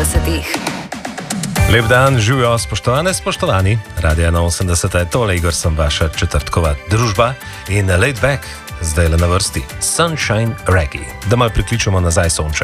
80-ih. Lep dan, živijo spoštovani, Radio 81, tole Igor sem vaša četrtkova družba in laid back, zdaj le na vrsti Sunshine Reggae, da malo prikličemo nazaj sonček.